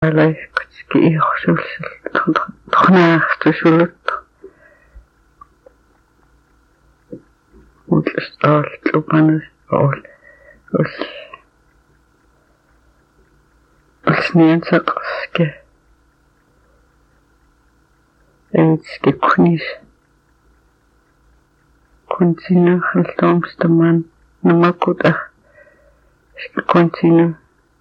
алайскутски иорсуулсал тохнаарстусулут улс аалтлупанус улсниансақарске эйтске кунис континуахалтуумстамаан намакута контину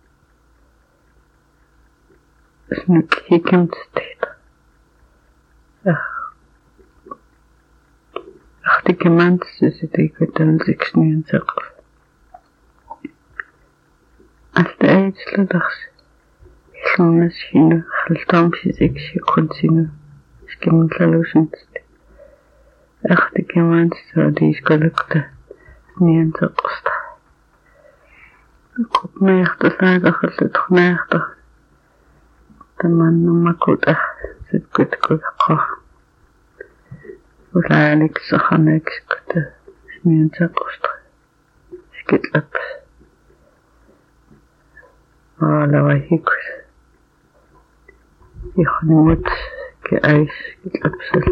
снукхикэмттэйт артикемантсиситикатанликсниансақар алтаайтлуларс иллунас хину халтаамсисикси контину скимлалусунтт артикемантсисаадискалакта ниансақарста купмеэртасаагаарлу торнеэртар таманнумакута сиккуткуяққа улааниксаханакскута ниансақарста скитлап алавахикус ихнуут кайс скитлапсал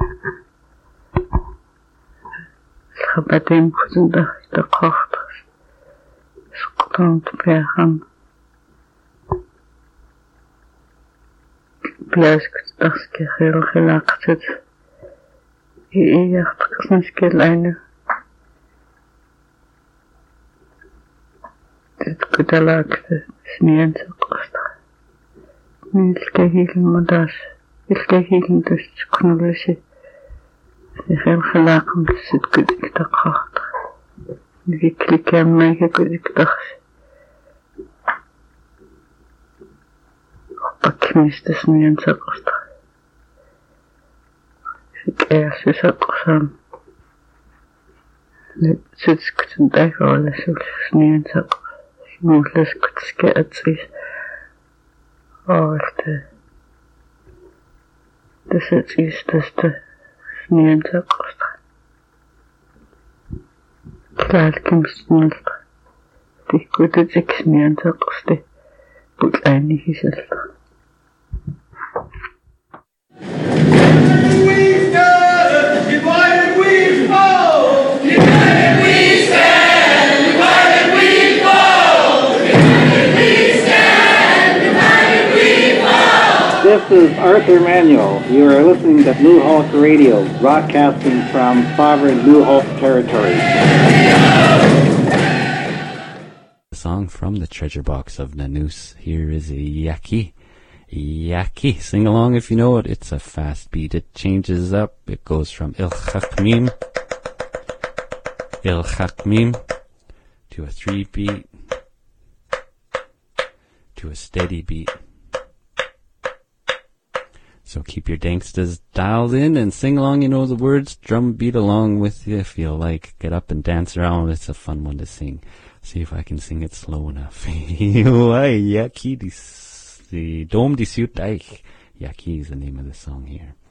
хабатем пусунда тақарт скутант пяхан пляскутарски хилхилаақсат ияртақснаскелайну тэткуталаакта сниансақарста нилкахилмудаас илкахилнтус кунуласи хилхилаақам ситкутиктақарт викликаммайгакутиктарс пакмистас ниансақарста сикаасусақарсаам ситскутэн тайгааласулсниансақар мууласкутска атрис аалта тэсэтистаста ниансақарста калкимснэлта тиккутатиксниансақарсти пулаанихисалта This is Arthur Manuel. You are listening to Blue Hawk Radio, broadcasting from sovereign Blue Hawk territory. A song from the treasure box of Nanoose. Here is Yaki. Yaki. Sing along if you know it. It's a fast beat. It changes up. It goes from Il Chakmim to a 3-beat to a steady beat. So keep your dangstas dialed in and sing along, you know the words, drum beat along with you if you like. Get up and dance around. It's a fun one to sing. See if I can sing it slow enough. Yaki, the Dom di Ciut Yaki is the name of the song here.